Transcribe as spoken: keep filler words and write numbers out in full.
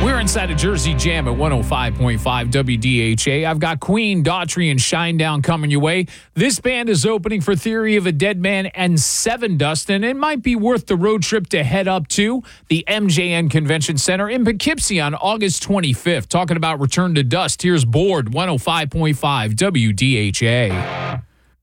We're inside a Jersey Jam at one oh five point five W D H A. I've got Queen, Daughtry, and Shinedown coming your way. This band is opening for Theory of a Dead Man and Seven Dust, and it might be worth the road trip to head up to the M J N Convention Center in Poughkeepsie on August twenty-fifth. Talking about Return to Dust, here's Bored, one oh five point five W D H A.